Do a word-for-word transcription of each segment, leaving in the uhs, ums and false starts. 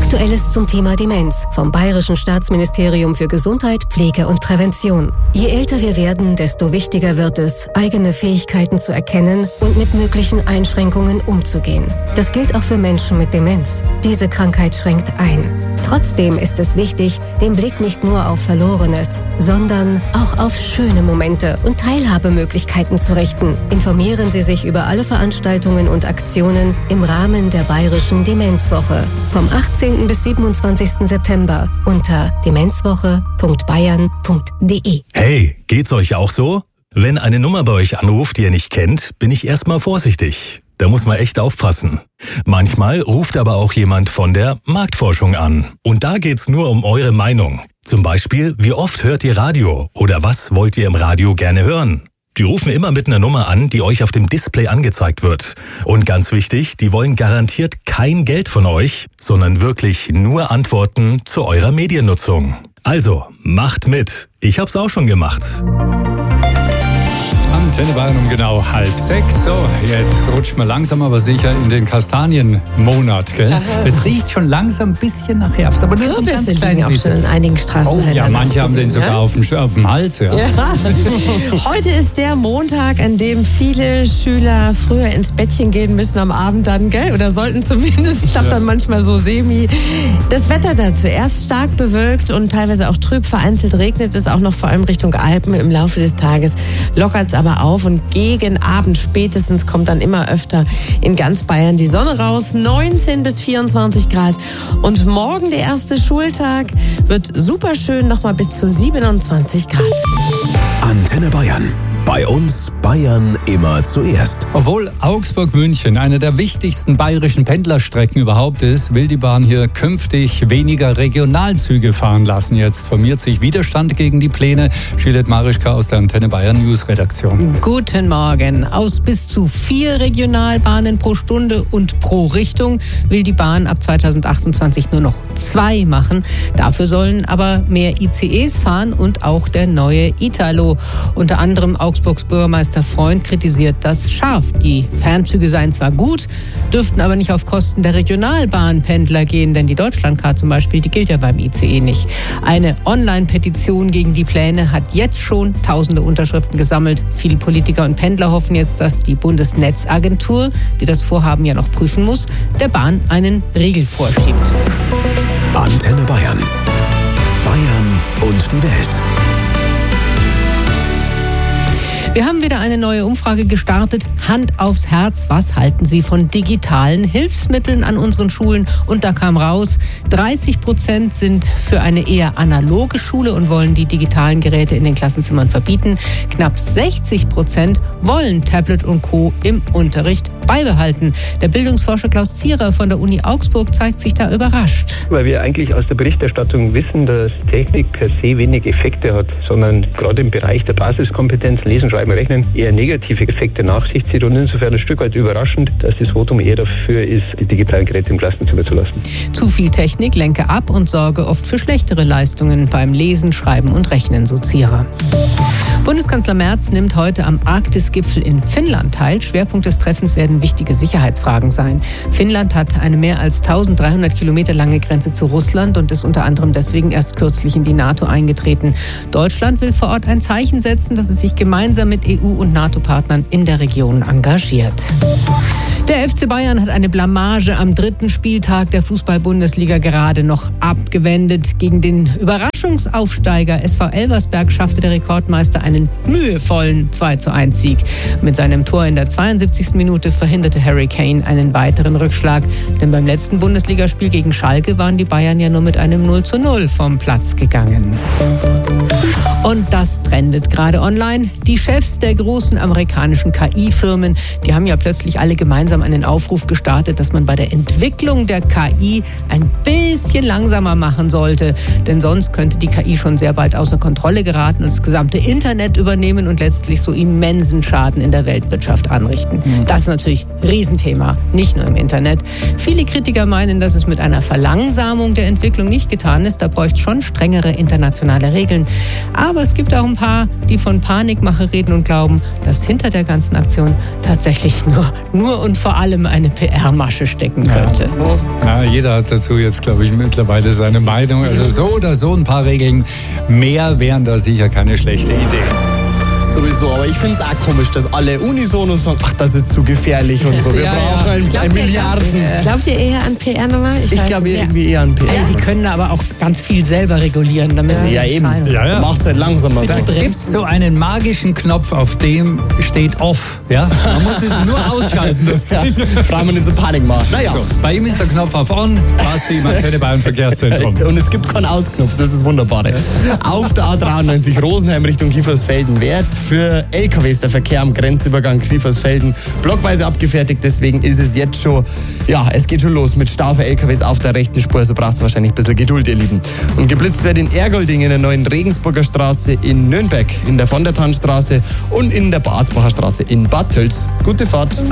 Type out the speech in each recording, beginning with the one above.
Aktuelles zum Thema Demenz vom Bayerischen Staatsministerium für Gesundheit, Pflege und Prävention. Je älter wir werden, desto wichtiger wird es, eigene Fähigkeiten zu erkennen und mit möglichen Einschränkungen umzugehen. Das gilt auch für Menschen mit Demenz. Diese Krankheit schränkt ein. Trotzdem ist es wichtig, den Blick nicht nur auf Verlorenes, sondern auch auf schöne Momente und Teilhabemöglichkeiten zu richten. Informieren Sie sich über alle Veranstaltungen und Aktionen im Rahmen der Bayerischen Demenzwoche vom achtzehnten bis siebenundzwanzigsten September unter demenzwoche punkt bayern punkt de. Hey, geht's euch auch so? Wenn eine Nummer bei euch anruft, die ihr nicht kennt, bin ich erstmal vorsichtig. Da muss man echt aufpassen. Manchmal ruft aber auch jemand von der Marktforschung an. Und da geht's nur um eure Meinung. Zum Beispiel, wie oft hört ihr Radio? Oder was wollt ihr im Radio gerne hören? Die rufen immer mit einer Nummer an, die euch auf dem Display angezeigt wird. Und ganz wichtig, die wollen garantiert kein Geld von euch, sondern wirklich nur Antworten zu eurer Mediennutzung. Also, macht mit. Ich hab's auch schon gemacht. Antenne Bayern um genau halb sechs. So, jetzt rutscht man langsam aber sicher in den Kastanienmonat, gell? Aha. Es riecht schon langsam ein bisschen nach Herbst, aber nur so ein ganz klein auch schon in einigen Straßen. Oh ja, manche haben den sogar ja? auf, dem, auf dem Hals. Ja. Ja. Heute ist der Montag, an dem viele Schüler früher ins Bettchen gehen müssen am Abend dann, gell? Oder sollten zumindest. Ich glaube dann manchmal so semi. Das Wetter dazu erst stark bewölkt und teilweise auch trüb, vereinzelt regnet es auch noch vor allem Richtung Alpen. Im Laufe des Tages lockert es aber auf und gegen Abend spätestens kommt dann immer öfter in ganz Bayern die Sonne raus. neunzehn bis vierundzwanzig Grad. Und morgen, der erste Schultag, wird super schön, nochmal bis zu siebenundzwanzig Grad. Antenne Bayern. Bei uns Bayern immer zuerst. Obwohl Augsburg-München eine der wichtigsten bayerischen Pendlerstrecken überhaupt ist, will die Bahn hier künftig weniger Regionalzüge fahren lassen. Jetzt formiert sich Widerstand gegen die Pläne. Juliette Marischka aus der Antenne Bayern News-Redaktion. Guten Morgen. Aus bis zu vier Regionalbahnen pro Stunde und pro Richtung will die Bahn ab zweitausendachtundzwanzig nur noch zwei machen. Dafür sollen aber mehr I C Es fahren und auch der neue Italo. Unter anderem Augsburgs Bürgermeister Freund kritisiert das scharf. Die Fernzüge seien zwar gut, dürften aber nicht auf Kosten der Regionalbahnpendler gehen, denn die Deutschlandcard zum Beispiel, die gilt ja beim I C E nicht. Eine Online-Petition gegen die Pläne hat jetzt schon tausende Unterschriften gesammelt. Viele Politiker und Pendler hoffen jetzt, dass die Bundesnetzagentur, die das Vorhaben ja noch prüfen muss, der Bahn einen Riegel vorschiebt. Antenne Bayern. Bayern und die Welt. Wir haben wieder eine neue Umfrage gestartet. Hand aufs Herz, was halten Sie von digitalen Hilfsmitteln an unseren Schulen? Und da kam raus, dreißig Prozent sind für eine eher analoge Schule und wollen die digitalen Geräte in den Klassenzimmern verbieten. Knapp sechzig Prozent wollen Tablet und Co. im Unterricht beibehalten. Der Bildungsforscher Klaus Zierer von der Uni Augsburg zeigt sich da überrascht. Weil wir eigentlich aus der Berichterstattung wissen, dass Technik per se wenig Effekte hat, sondern gerade im Bereich der Basiskompetenz, Lesen, Schreiben, Rechnen, eher negative Effekte nach sich zieht und insofern ein Stück weit überraschend, dass das Votum eher dafür ist, die digitalen Geräte im Klassenzimmer zu lassen. Zu viel Technik lenke ab und sorge oft für schlechtere Leistungen beim Lesen, Schreiben und Rechnen, so Zierer. Bundeskanzler Merz nimmt heute am Arktis-Gipfel in Finnland teil. Schwerpunkt des Treffens werden wichtige Sicherheitsfragen sein. Finnland hat eine mehr als eintausenddreihundert Kilometer lange Grenze zu Russland und ist unter anderem deswegen erst kürzlich in die NATO eingetreten. Deutschland will vor Ort ein Zeichen setzen, dass es sich gemeinsam mit E U- und NATO-Partnern in der Region engagiert. Der F C Bayern hat eine Blamage am dritten Spieltag der Fußball-Bundesliga gerade noch abgewendet. Gegen den Überraschungsaufsteiger S V Elversberg schaffte der Rekordmeister einen mühevollen zwei zu eins Sieg. Mit seinem Tor in der zweiundsiebzigsten Minute verhinderte Harry Kane einen weiteren Rückschlag. Denn beim letzten Bundesligaspiel gegen Schalke waren die Bayern ja nur mit einem null zu null vom Platz gegangen. Und das trendet gerade online. Die Chefs der großen amerikanischen K I-Firmen, die haben ja plötzlich alle gemeinsam einen Aufruf gestartet, dass man bei der Entwicklung der K I ein bisschen langsamer machen sollte. Denn sonst könnte die K I schon sehr bald außer Kontrolle geraten und das gesamte Internet übernehmen und letztlich so immensen Schaden in der Weltwirtschaft anrichten. Mhm. Das ist natürlich ein Riesenthema, nicht nur im Internet. Viele Kritiker meinen, dass es mit einer Verlangsamung der Entwicklung nicht getan ist. Da bräuchte es schon strengere internationale Regeln. Aber es gibt auch ein paar, die von Panikmache reden und glauben, dass hinter der ganzen Aktion tatsächlich nur, nur und vor allem eine P R-Masche stecken könnte. Ja, jeder hat dazu jetzt, glaube ich, mittlerweile seine Meinung. Also so oder so ein paar Regeln mehr wären da sicher keine schlechte Idee. Sowieso, aber ich finde es auch komisch, dass alle unisono sagen, ach, das ist zu gefährlich und so. Wir Ja, brauchen ja. ein, Glaubt ein ihr, Milliarden. glaubt Glaubt ihr eher an P R nochmal? Ich glaube Ja. irgendwie eher an P R. Ey, die können aber auch ganz viel selber regulieren. Da müssen sie Ja, nicht eben. rein. Ja, ja. Macht es halt langsamer. Bitte Da bremsen. gibt es so einen magischen Knopf, auf dem steht off. Ja? Man muss es nur ausschalten, das Ja, Ding. brauchen wir nicht so Panik machen. Naja. So, bei ihm ist der Knopf auf on, Basti, man könnte beim Verkehrszentrum. Und es gibt keinen Ausknopf, das ist das Wunderbare. Auf der A dreiundneunzig Rosenheim Richtung Kiefersfelden wird für L K Ws der Verkehr am Grenzübergang Kiefersfelden blockweise abgefertigt. Deswegen ist es jetzt schon, ja, es geht schon los mit Stau für L K Ws auf der rechten Spur. So braucht es wahrscheinlich ein bisschen Geduld, ihr Lieben. Und geblitzt wird in Ergolding, in der neuen Regensburger Straße, in Nürnberg, in der von der Tannstraße und in der Barzbacher Straße in Bad Tölz. Gute Fahrt. Guten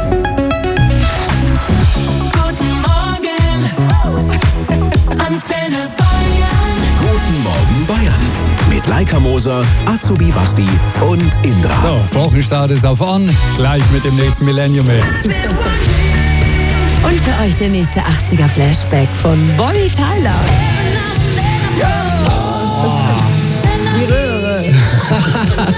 Morgen, Antenne Bayern. Guten Morgen Bayern. Mit Laika Moser, Azubi Basti und Indra. So, Wochenstart ist auf on, gleich mit dem nächsten Millennium Hit. Und für euch der nächste achtziger-Flashback von Bonnie Tyler. Die Röhre.